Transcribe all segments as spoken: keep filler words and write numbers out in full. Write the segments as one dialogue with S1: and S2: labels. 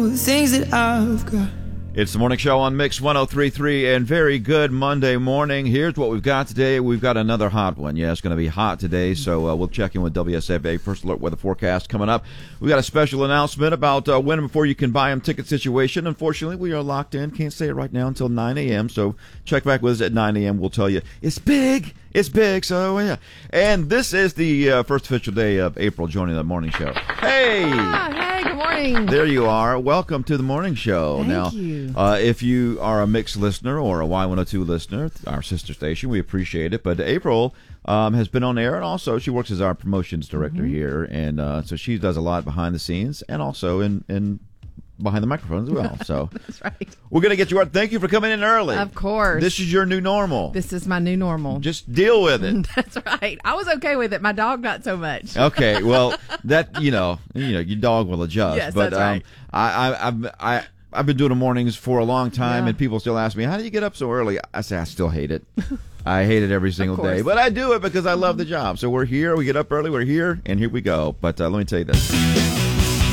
S1: The things that I've got.
S2: It's the morning show on Mix one oh three point three, and very good Monday morning. Here's what we've got today. We've got another hot one. Yeah, it's going to be hot today, so uh, we'll check in with W S F A First Alert Weather Forecast coming up. We've got a special announcement about uh, when and before you can buy them ticket situation. Unfortunately, we are locked in. Can't say it right now until nine a.m., so check back with us at nine a.m. We'll tell you it's big. It's big, so yeah. And this is the uh, first official day of April joining the morning show. Hey!
S3: Ah, hey, good morning.
S2: There you are. Welcome to the morning show.
S3: Thank
S2: now,
S3: you.
S2: Uh, if you are a Mix listener or a Y one oh two listener, our sister station, we appreciate it. But April um, has been on air, and also she works as our promotions director mm-hmm. here, and uh, so she does a lot behind the scenes and also in in. behind the microphone as well. So
S3: that's right.
S2: We're going to get you out. Thank you for coming in early.
S3: Of course.
S2: This is your new normal.
S3: This is my new normal.
S2: Just deal with it.
S3: That's right. I was okay with it. My dog not so much.
S2: Okay. Well, that, you know, you know, your dog will adjust.
S3: Yes,
S2: but,
S3: that's
S2: um,
S3: right.
S2: I, I, I've, I, I've been doing the mornings for a long time,
S3: Yeah.
S2: and people still ask me, how do you get up so early? I say, I still hate it. I hate it every single day. But I do it because I love the job. So we're here. We get up early. We're here. And here we go. But uh, let me tell you this.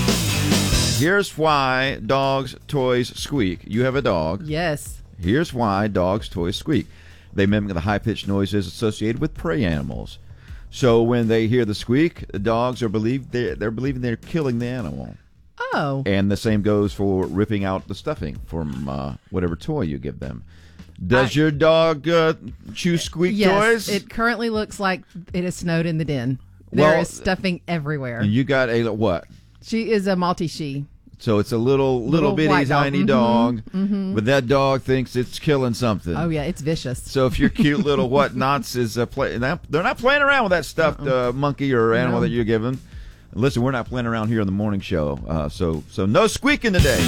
S2: Here's why dogs' toys squeak. You have a dog.
S3: Yes.
S2: Here's why dogs' toys squeak. They mimic the high-pitched noises associated with prey animals. So when they hear the squeak, the dogs are believed they're, they're believing they're killing the animal.
S3: Oh.
S2: And the same goes for ripping out the stuffing from uh, whatever toy you give them. Does I, your dog uh, chew squeak
S3: yes,
S2: toys?
S3: It currently looks like it has snowed in the den. There
S2: well,
S3: is stuffing everywhere.
S2: And you got a what?
S3: She is a Maltese.
S2: So it's a little, little, little bitty, tiny dog,
S3: dog, mm-hmm, mm-hmm.
S2: but that dog thinks it's killing something.
S3: Oh, yeah, it's vicious.
S2: So if your cute little whatnots is uh, play, they're not playing around with that stuffed uh, monkey or animal
S3: no.
S2: that you're giving. Listen, we're not playing around here on the morning show, uh, so so no squeaking today.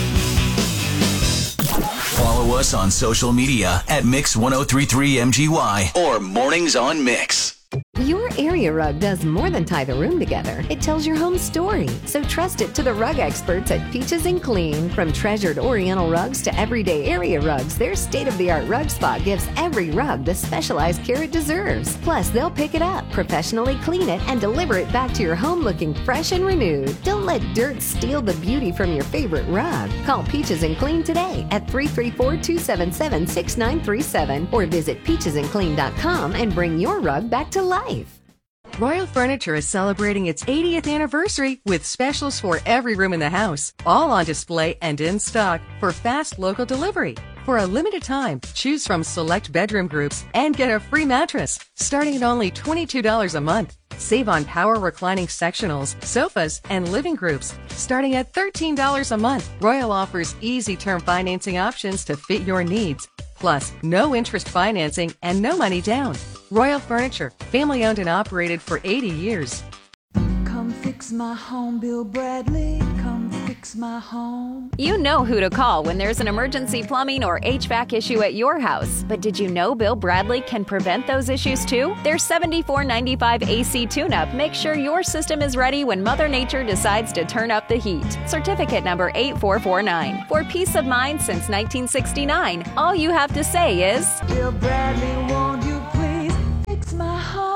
S4: Follow us on social media at Mix ten thirty-three M G Y or Mornings on Mix.
S5: Your area rug does more than tie the room together. It tells your home story. So trust it to the rug experts at Peaches and Clean. From treasured Oriental rugs to everyday area rugs, their state-of-the-art rug spot gives every rug the specialized care it deserves. Plus, they'll pick it up, professionally clean it, and deliver it back to your home looking fresh and renewed. Don't let dirt steal the beauty from your favorite rug. Call Peaches and Clean today at three three four, two seven seven, six nine three seven or visit peaches and clean dot com and bring your rug back to life.
S6: Royal Furniture is celebrating its eightieth anniversary with specials for every room in the house, all on display and in stock for fast local delivery. For a limited time, choose from select bedroom groups and get a free mattress starting at only twenty-two dollars a month. Save on power reclining sectionals, sofas, and living groups starting at thirteen dollars a month. Royal offers easy term financing options to fit your needs. Plus, no interest financing and no money down. Royal Furniture, family owned and operated for eighty years.
S7: Come fix my home, Bill Bradley. Come fix my home.
S8: You know who to call when there's an emergency plumbing or H V A C issue at your house. But did you know Bill Bradley can prevent those issues too? Their seventy-four ninety-five A C tune-up makes sure your system is ready when Mother Nature decides to turn up the heat. Certificate number eight four four nine. For peace of mind since nineteen sixty-nine, all you have to say is,
S7: Bill Bradley, won't you please fix my home?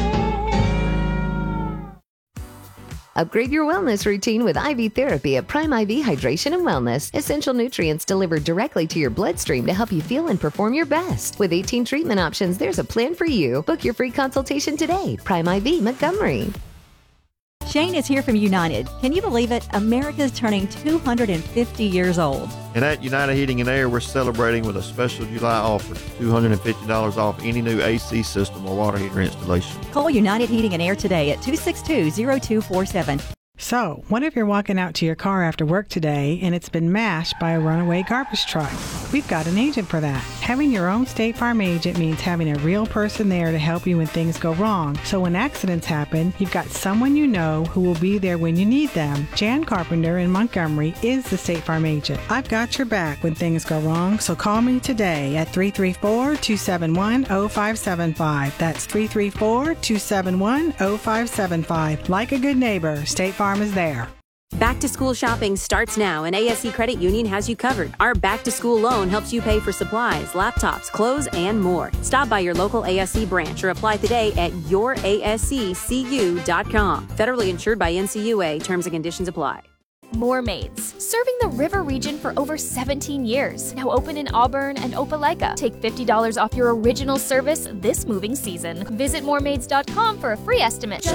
S5: Upgrade your wellness routine with I V therapy at Prime I V Hydration and Wellness. Essential nutrients delivered directly to your bloodstream to help you feel and perform your best. With eighteen treatment options, there's a plan for you. Book your free consultation today. Prime I V Montgomery.
S9: Shane is here from United. Can you believe it? America's turning two hundred fifty years old.
S10: And at United Heating and Air, we're celebrating with a special July offer, two hundred fifty dollars off any new A C system or water heater installation.
S9: Call United Heating and Air today at two six two, zero two four seven.
S11: So, what if you're walking out to your car after work today and it's been mashed by a runaway garbage truck? We've got an agent for that. Having your own State Farm agent means having a real person there to help you when things go wrong. So when accidents happen, you've got someone you know who will be there when you need them. Jan Carpenter in Montgomery is the State Farm agent. I've got your back when things go wrong, so call me today at three three four, two seven one, zero five seven five. That's three three four, two seven one, zero five seven five. Like a good neighbor, State Farm is there.
S12: Back to school shopping starts now, and A S C Credit Union has you covered. Our back to school loan helps you pay for supplies, laptops, clothes, and more. Stop by your local A S C branch or apply today at your A S C C U dot com. Federally insured by N C U A. Terms and conditions apply.
S13: More Maids, serving the river region for over seventeen years. Now open in Auburn and Opelika. Take fifty dollars off your original service this moving season. Visit more maids dot com for a free estimate.